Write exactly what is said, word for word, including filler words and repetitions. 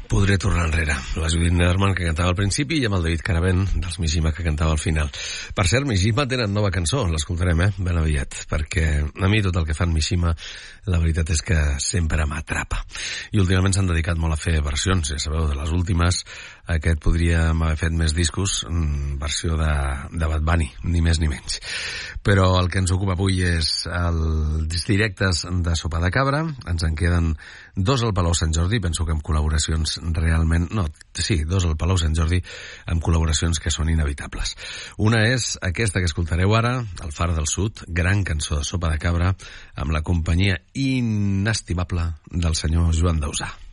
Podré tornar enrere. La Judith Nederman, que cantava al principi, i amb el David Caravent, dels Mishima, que cantava al final. Per cert, Mishima tenen nova cançó, l'escoltarem, eh? Ben aviat, perquè a mi tot el que fan Mishima, la veritat és que sempre m'atrapa. I últimament s'han dedicat molt a fer versions, ja sabeu, de les últimes. Aquest podríem haver fet més discos, versió de, de Bad Bunny, ni més ni menys. Però el que ens ocupa avui és els directes de Sopa de Cabra. Ens en queden dos al Palau Sant Jordi, penso que amb col·laboracions realment... No, sí, dos al Palau Sant Jordi, amb col·laboracions que són inevitables. Una és aquesta que escoltareu ara, El Far del Sud, gran cançó de Sopa de Cabra, amb la companyia inestimable del senyor Joan Dausà.